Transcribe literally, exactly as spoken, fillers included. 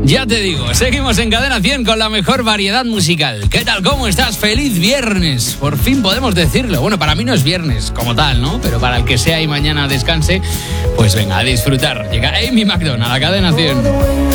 Ya te digo, seguimos en Cadena cien con la mejor variedad musical. ¿Qué tal? ¿Cómo estás? ¡Feliz viernes! Por fin podemos decirlo. Bueno, para mí no es viernes como tal, ¿no? Pero para el que sea y mañana descanse, pues venga, a disfrutar. Llega Amy Macdonald a Cadena cien.